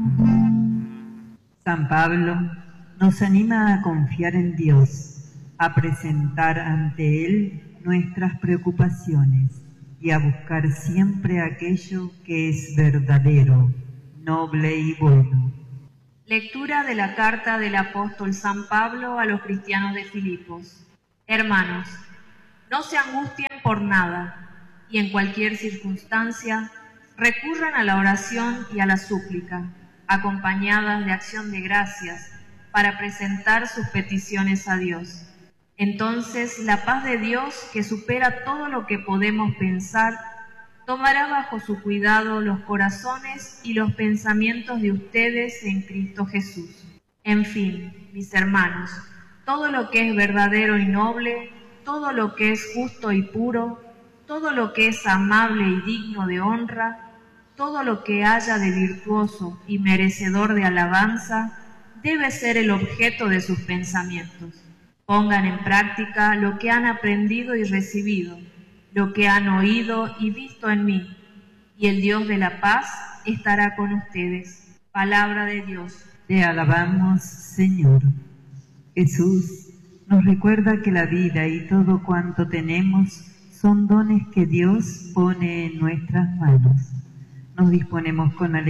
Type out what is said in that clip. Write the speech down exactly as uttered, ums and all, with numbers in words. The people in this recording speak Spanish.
San Pablo nos anima a confiar en Dios, a presentar ante Él nuestras preocupaciones y a buscar siempre aquello que es verdadero, noble y bueno. Lectura de la carta del apóstol San Pablo a los cristianos de Filipos. Hermanos, no se angustien por nada, y en cualquier circunstancia recurran a la oración y a la súplica, acompañadas de acción de gracias, para presentar sus peticiones a Dios. Entonces la paz de Dios, que supera todo lo que podemos pensar, tomará bajo su cuidado los corazones y los pensamientos de ustedes en Cristo Jesús. En fin, mis hermanos, todo lo que es verdadero y noble, todo lo que es justo y puro, todo lo que es amable y digno de honra, todo lo que haya de virtuoso y merecedor de alabanza, debe ser el objeto de sus pensamientos. Pongan en práctica lo que han aprendido y recibido, lo que han oído y visto en mí, y el Dios de la paz estará con ustedes. Palabra de Dios. Te alabamos, Señor. Jesús nos recuerda que la vida y todo cuanto tenemos son dones que Dios pone en nuestras manos. Nos disponemos con alegría